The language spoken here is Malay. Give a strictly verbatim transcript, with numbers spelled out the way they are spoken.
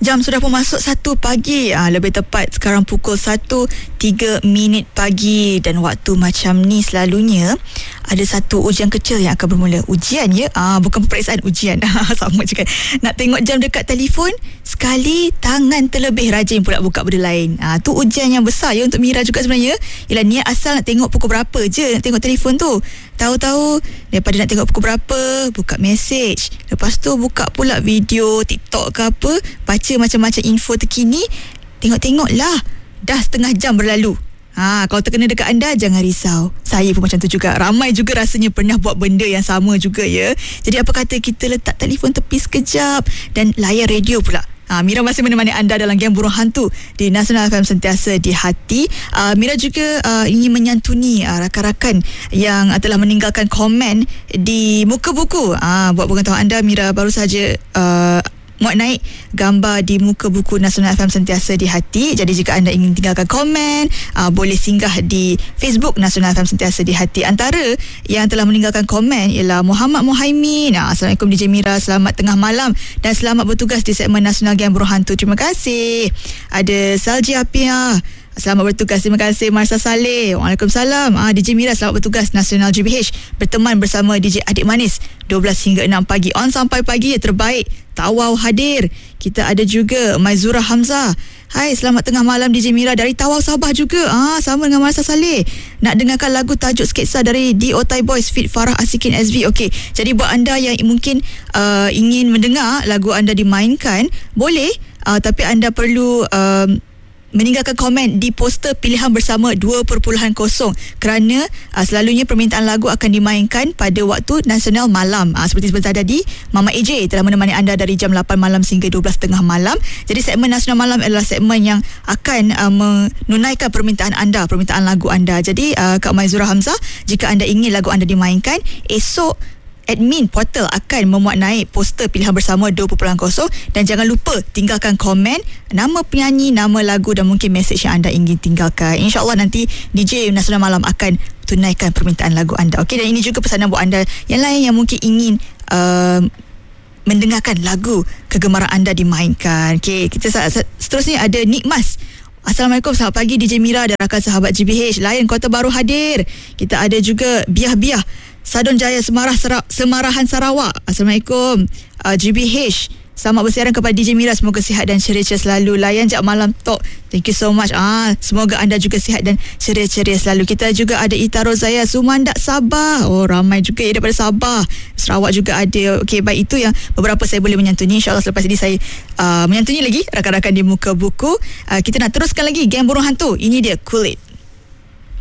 Jam sudah pun masuk satu pagi. Ah, lebih tepat sekarang pukul satu tiga minit pagi. Dan waktu macam ni selalunya ada satu ujian kecil yang akan bermula. Ujian ya? Ah, bukan peperiksaan, ujian. Sama je kan. Nak tengok jam dekat telefon, sekali tangan terlebih rajin pula buka benda lain. Ah, tu ujian yang besar ya untuk Mira juga sebenarnya. Ialah niat asal nak tengok pukul berapa je nak tengok telefon tu. Tahu-tahu daripada nak tengok pukul berapa, buka mesej. Lepas tu buka pula video TikTok ke apa, baca macam-macam info terkini. Tengok-tengok lah, dah setengah jam berlalu. Ha, kalau terkena dekat anda, jangan risau. Saya pun macam tu juga. Ramai juga rasanya pernah buat benda yang sama juga ya. Jadi apa kata kita letak telefon tepi sekejap dan layan radio pula. Ha, Mira masih menemani anda dalam Geng Burung Hantu di Nasional F M Sentiasa di Hati. uh, Mira juga uh, ingin menyantuni uh, rakan-rakan yang uh, telah meninggalkan komen di muka buku. uh, Buat pengetahuan anda, Mira baru saja uh, muat naik gambar di muka buku Nasional F M Sentiasa di Hati. Jadi jika anda ingin tinggalkan komen, uh, boleh singgah di Facebook Nasional F M Sentiasa di Hati. Antara yang telah meninggalkan komen ialah Muhammad Muhaimin. uh, Assalamualaikum D J Mira, selamat tengah malam dan selamat bertugas di segmen Nasional Geng Burung Hantu. Terima kasih. Ada Salji Apia, selamat bertugas. Terima kasih. Marsa Saleh, Waalaikumsalam. Ah, D J Mira, selamat bertugas Nasional G B H. Berteman bersama D J Adik Manis dua belas hingga enam pagi. On sampai pagi ya, terbaik. Tawau hadir. Kita ada juga Maizura Hamzah. Hai, selamat tengah malam D J Mira dari Tawau Sabah juga. Ah, sama dengan Marsa Saleh. Nak dengarkan lagu tajuk sketsa dari D O Thai Boys feat Farah Asikin S V. Okey, jadi buat anda yang mungkin uh, ingin mendengar lagu anda dimainkan, boleh. Uh, tapi anda perlu uh, meninggalkan komen di poster pilihan bersama dua perpuluhan kosong kerana uh, selalunya permintaan lagu akan dimainkan pada waktu nasional malam. Uh, seperti sebentar tadi, Mama A J telah menemani anda dari jam lapan malam sehingga dua belas tengah malam. Jadi segmen nasional malam adalah segmen yang akan uh, menunaikan permintaan anda, permintaan lagu anda. Jadi uh, Kak Maizura Hamzah, jika anda ingin lagu anda dimainkan, esok admin portal akan memuat naik poster pilihan bersama dua perpuluhan kosong dan jangan lupa tinggalkan komen, nama penyanyi, nama lagu dan mungkin mesej yang anda ingin tinggalkan. InsyaAllah nanti D J Nasional Malam akan tunaikan permintaan lagu anda. Okey, dan ini juga pesanan buat anda yang lain yang mungkin ingin uh, mendengarkan lagu kegemaran anda dimainkan. Okey, kita seterusnya ada Nikmas. Assalamualaikum, selamat pagi D J Mira dan rakan sahabat G B H. Layan Kota Baru hadir. Kita ada juga Biah-Biah Sadun Jaya Semarah Sera- Semarahan Sarawak. Assalamualaikum uh, G B H. Selamat bersiaran kepada D J Mira. Semoga sihat dan ceria-ceria selalu. Layan Jap Malam Talk. Thank you so much. Ah, semoga anda juga sihat dan ceria-ceria selalu. Kita juga ada Ita Rozaya Sumandak Sabah. Oh, ramai juga ya daripada Sabah. Sarawak juga ada. Okey, baik, itu yang beberapa saya boleh menyantuni. InsyaAllah selepas ini saya uh, menyantuni lagi rakan-rakan di muka buku. Uh, kita nak teruskan lagi Geng Burung Hantu. Ini dia Cool It.